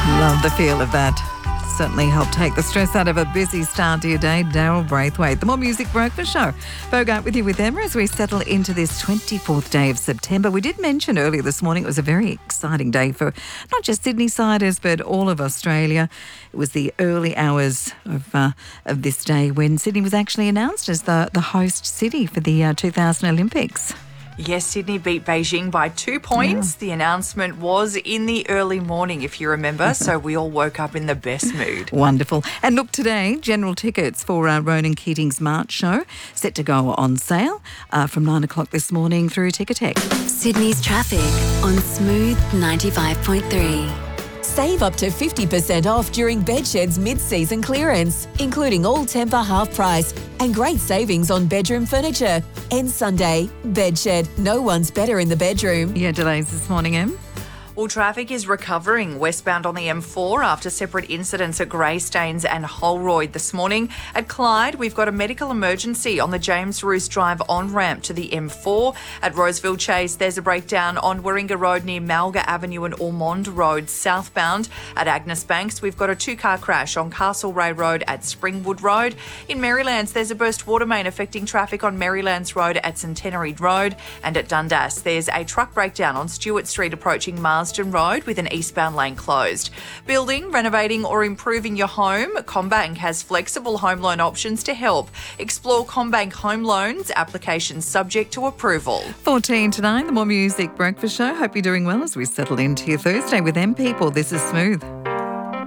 Love the feel of that. Certainly help take the stress out of a busy start to your day. Daryl Braithwaite, the More Music Breakfast Show. Bogart with you with Emma as we settle into this 24th day of September. We did mention earlier this morning it was a very exciting day for not just Sydney-siders but all of Australia. It was the early hours of this day when Sydney was actually announced as the host city for the 2000 Olympics. Yes, Sydney beat Beijing by 2 points. The announcement was in the early morning, if you remember, so we all woke up in the best mood. Wonderful. And look, today, general tickets for Ronan Keating's March show set to go on sale from 9 o'clock this morning through Ticketek. Sydney's traffic on Smooth 95.3. Save up to 50% off during Bedshed's mid-season clearance, including all Temper half price and great savings on bedroom furniture. Ends Sunday. Bedshed. No one's better in the bedroom. Yeah, delays this morning, Em. Well, traffic is recovering westbound on the M4 after separate incidents at Greystanes and Holroyd this morning. At Clyde, we've got a medical emergency on the James Roos Drive on-ramp to the M4. At Roseville Chase, there's a breakdown on Warringah Road near Malga Avenue and Ormond Road southbound. At Agnes Banks, we've got a two-car crash on Castlereagh Road at Springwood Road. In Marylands, there's a burst water main affecting traffic on Marylands Road at Centenary Road. And at Dundas, there's a truck breakdown on Stewart Street approaching Marsden Road with an eastbound lane closed. Building, renovating or improving your home? CommBank has flexible home loan options to help. Explore CommBank Home Loans, applications subject to approval. 14 to 9, the More Music Breakfast Show. Hope you're doing well as we settle into your Thursday with M People. This is Smooth.